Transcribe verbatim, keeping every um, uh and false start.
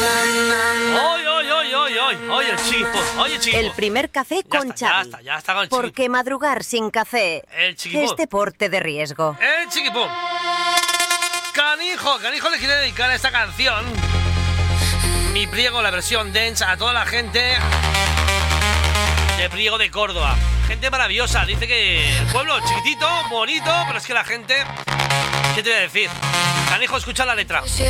Hoy, hoy, hoy, hoy, hoy, hoy el chiquipum, hoy el chiquipum. El primer café Ya con está, ya Xavi. está, ya está con el chiquipum. Porque madrugar sin café El chiquipum. es deporte de riesgo. El chiquipum. Canijo, Canijo le quiere dedicar esta canción, Mi Priego, la versión dance, a toda la gente de Priego de Córdoba. Gente maravillosa, dice que el pueblo chiquitito, bonito, pero es que la gente... ¿Qué te voy a decir? Canijo, escucha la letra.